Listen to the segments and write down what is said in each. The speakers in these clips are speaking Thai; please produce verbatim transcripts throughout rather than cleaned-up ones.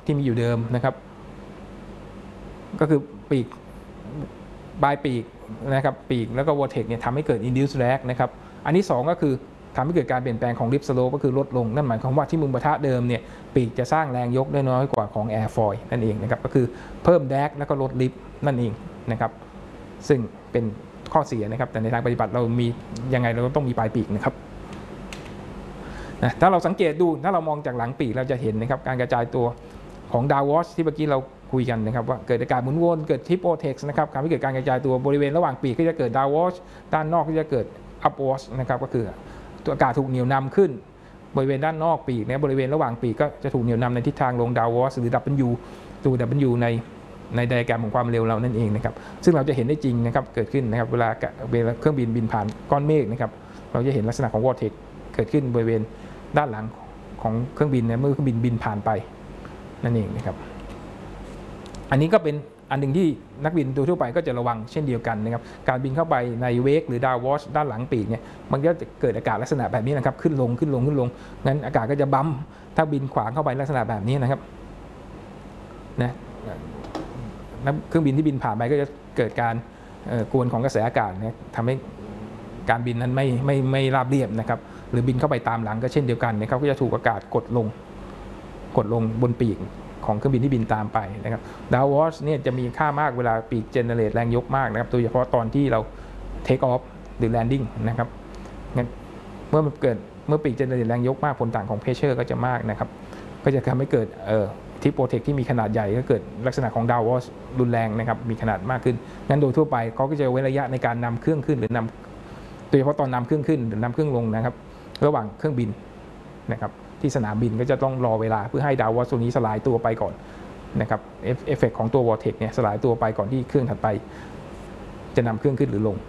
ที่มีอยู่เดิมนะครับก็คือปีกปลายปีกนะครับปีกแล้วก็ vortex เนี่ยทำให้เกิด induced drag นะครับอันที่สองก็คือทำให้เกิดการเปลี่ยนแปลงของ lip slope ก็คือลดลงนั่นหมายความว่าที่มุมปะทะเดิมเนี่ยปีกจะสร้างแรงยกได้น้อยกว่าของ airfoil นั่นเองนะครับก็คือเพิ่ม drag แล้วก็ลด lip นั่นเองนะครับซึ่งเป็นข้อเสียนะครับแต่ในทางปฏิบัติเรามียังไงเราต้องมีปลายปีกนะครับนะถ้าเราสังเกตดูถ้าเรามองจากหลังปีกเราจะเห็นนะครับการกระจายตัวของดาววอชที่เมื่อกี้เราคุยกันนะครับว่าเกิดอาการหมุนวนเกิดทิปโอเท็กซ์นะครับทำให้เกิดการกระจายตัวบริเวณระหว่างปีกก็จะเกิดดาววอชด้านนอกก็จะเกิดอัพวอชนะครับก็คือตัวอากาศถูกเหนี่ยวนำขึ้นบริเวณด้านนอกปีกนะบริเวณระหว่างปีกก็จะถูกเหนี่ยวนำในทิศทางลงดาววอชหรือ W ตัว W ในในไดอะแกรมของความเร็วเรานั่นเองนะครับซึ่งเราจะเห็นได้จริงนะครับเกิดขึ้นนะครับเวลาเวลาเครื่องบินบินผ่านก้อนเมฆนะครับเราจะเห็นลักษณะของวอร์เทกเกิดขึ้นบริเวณด้านหลังของเครื่องบินนะเมื่อเครื่องบินบินผ่านไปนั่นเองนะครับอันนี้ก็เป็นอันหนึ่งที่นักบินทั่วไปก็จะระวังเช่นเดียวกันนะครับการบินเข้าไปในเวกหรือดาววอชด้านหลังปีกเนี่ยมันก็จะเกิดอากาศลักษณะแบบนี้นะครับขึ้นลงขึ้นลงขึ้นลงงั้นอากาศก็จะบัมถ้าบินขวางเข้าไปลักษณะแบบนี้นะครับนะเครื่องบินที่บินผ่านไปก็จะเกิดการกวนของกระแสอากาศนะทำให้การบินนั้นไม่ไม่ไม่ราบเรียบนะครับหรือบินเข้าไปตามหลังก็เช่นเดียวกันนะครับก็จะถูกอากาศกดลงกดลงบนปีกของเครื่องบินที่บินตามไปนะครับดาววอชเนี่ยจะมีค่ามากเวลาปีกเจเนเรตแรงยกมากนะครับโดยเฉพาะตอนที่เราเทคออฟหรือแลนดิ้งนะครับงั้นเมื่อมันเกิดเมื่อปีกเจเนเรตแรงยกมากผลต่างของเพรสเชอร์ก็จะมากนะครับก็จะทำให้เกิดเอ่อที่โปรเทคที่มีขนาดใหญ่ก็เกิดลักษณะของดาววอชรุนแรงนะครับมีขนาดมากขึ้นงั้นโดยทั่วไปเขาก็จะเว้นระยะในการนำเครื่องขึ้นหรือนำโดยเฉพาะตอนนำเครื่องขึ้นหรือนำเครื่องลงนะครับระหว่างเครื่องบินนะครับที่สนามบินก็จะต้องรอเวลาเพื่อให้ดาววอชตัวนี้สลายตัวไปก่อนนะครับเอฟเฟกต์ของตัววอร์เทกเนี่ยสลายตัวไปก่อนที่เครื่องถัดไปจะนำเครื่องขึ้นหรือลง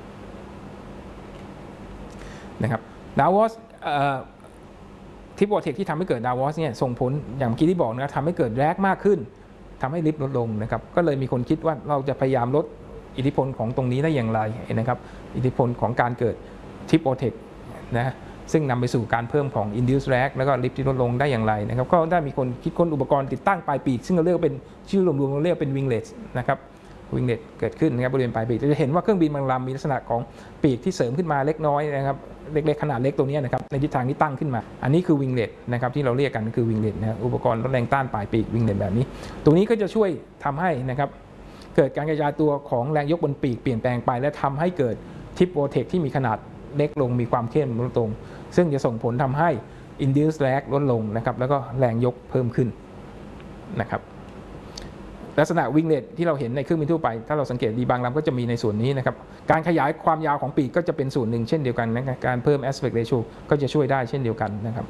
นะครับดาววอชทิปวอร์เทกที่ทำให้เกิดดาววอชเนี่ยส่งผลอย่างเมื่อกี้ที่บอกนะทำให้เกิดแรกมากขึ้นทำให้ลิฟต์ลดลงนะครับก็เลยมีคนคิดว่าเราจะพยายามลดอิทธิพลของตรงนี้ได้อย่างไรนะครับอิทธิพลของการเกิดทิปวอร์เทกนะซึ่งนำไปสู่การเพิ่มของ induced drag แล้วก็ลิฟต์ที่ลดลงได้อย่างไรนะครับก็ได้มีคนคิดค้นอุปกรณ์ติดตั้งปลายปีกซึ่งเราเรียกเป็นชื่อรวมๆเราเรียกเป็น winglet นะครับ winglet เกิดขึ้นนะครับบริเวณปลายปีกจะเห็นว่าเครื่องบินบางลำมีลักษณะของปีกที่เสริมขึ้นมาเล็กน้อยนะครับเล็กๆขนาดเล็กตัวนี้นะครับในทิศทางที่ตั้งขึ้นมาอันนี้คือ winglet นะครับที่เราเรียกกันคือ winglet นะอุปกรณ์ลดแรงต้านปลายปีก winglet แบบนี้ตรงนี้ก็จะช่วยทำให้นะครับเกิดการกระจายตัวของแรงยกบนปีกเปลี่ยนแปลงไปและทำให้เกิด tip vortex ที่มีขนาดเล็กลงมีความเข้มลดลงซึ่งจะส่งผลทำให้ induced drag ลดลงนะครับแล้วก็แรงยกเพิ่มขึ้นนะครับลักษณะ winglet ที่เราเห็นในเครื่องบินทั่วไปถ้าเราสังเกตดีบางลำก็จะมีในส่วนนี้นะครับการขยายความยาวของปีกก็จะเป็นส่วนหนึ่งเช่นเดียวกันนะครับการเพิ่ม aspect ratio ก็จะช่วยได้เช่นเดียวกันนะครับ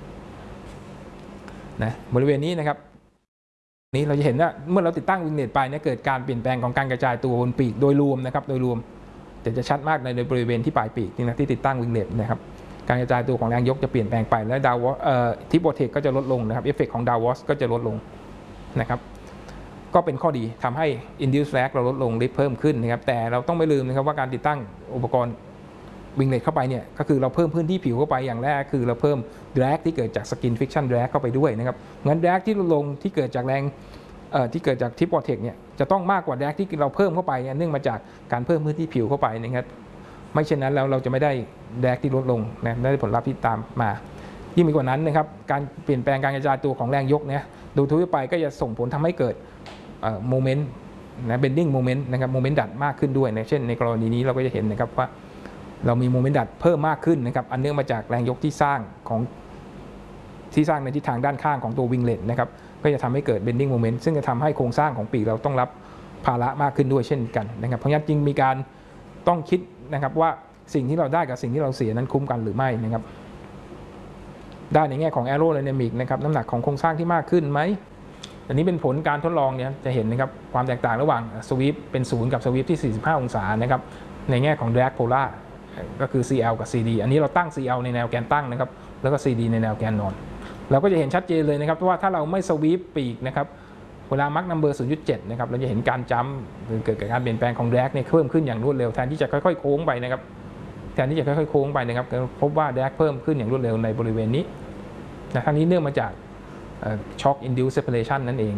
นะบริเวณนี้นะครับนี้เราจะเห็นว่าเมื่อเราติดตั้ง winglet ไปเนี่ยเกิดการเปลี่ยนแปลงของการกระจายตัวบนปีกโดยรวมนะครับโดยรวมแต่จะชัดมากในบริเวณที่ปลายปีกนี่นะที่ติดตั้ง winglet นะครับการกระจายตัวของแรงยกจะเปลี่ยนแปลงไปและดาววอชทิปวอร์เทกก็จะลดลงนะครับเอฟเฟกต์ของดาววอชก็จะลดลงนะครับก็เป็นข้อดีทำให้ induced drag เราลดลงลิฟต์เพิ่มขึ้นนะครับแต่เราต้องไม่ลืมนะครับว่าการติดตั้งอุปกรณ์ winglet เข้าไปเนี่ยก็คือเราเพิ่มพื้นที่ผิวเข้าไปอย่างแรกคือเราเพิ่ม drag ที่เกิดจาก skin friction drag เข้าไปด้วยนะครับงั้น drag ที่ลดลงที่เกิดจากแรงที่เกิดจากทิปวอร์เทกเนี่ยจะต้องมากกว่า drag ที่เราเพิ่มเข้าไปเนื่องมาจากการเพิ่มพื้นที่ผิวเข้าไปนะครับไม่เช่นนั้นแล้วเราจะไม่ได้แดกที่ลดลงนะได้ผลลัพธ์ที่ตามมายิ่งมีกว่านั้นนะครับการเปลี่ยนแปลงการกระจายตัวของแรงยกเนี่ยโดยทั่วไปก็จะส่งผลทำให้เกิดโมเมนต์นะเบนดิ้งโมเมนต์นะครับโมเมนต์ดัดมากขึ้นด้วยนะเช่นในกรณีนี้เราก็จะเห็นนะครับว่าเรามีโมเมนต์ดัดเพิ่มมากขึ้นนะครับอันเนื่องมาจากแรงยกที่สร้างของที่สร้างในทิศทางด้านข้างของตัววิงเลตนะครับก็จะทำให้เกิดเบนดิ้งโมเมนต์ซึ่งจะทำให้โครงสร้างของปีกเราต้องรับภาระมากขึ้นด้วยเช่นกันนะครับเพราะฉะนั้นจึงมีการต้องคิดนะครับว่าสิ่งที่เราได้กับสิ่งที่เราเสียนั้นคุ้มกันหรือไม่นะครับได้ในแง่ของ aerodynamic นะครับน้ำหนักของโครงสร้างที่มากขึ้นไหมอันนี้เป็นผลการทดลองเนี่ยจะเห็นนะครับความแตกต่างระหว่างสวีปเป็นศูนย์กับสวีปที่สี่สิบห้าองศานะครับในแง่ของ drag polar ก็คือ ซี แอล กับ ซี ดี อันนี้เราตั้ง ซี แอล ในแนวแกนตั้งนะครับแล้วก็ ซี ดี ในแนวแกนนอนเราก็จะเห็นชัดเจนเลยนะครับว่าถ้าเราไม่สวีปปีกนะครับเวลามักนัมเบอร์ ศูนย์จุดเจ็ด นะครับเราจะเห็นการจัมป์เกิดการเปลี่ยนแปลงของแดกเนี่ยเพิ่มขึ้นอย่างรวดเร็วแทนที่จะค่อยๆโค้งไปนะครับแทนที่จะค่อยๆโค้งไปนะครับพบว่าแดกเพิ่มขึ้นอย่างรวดเร็วในบริเวณนี้นะทั้งนี้เนื่องมาจาก shock induced separation นั่นเอง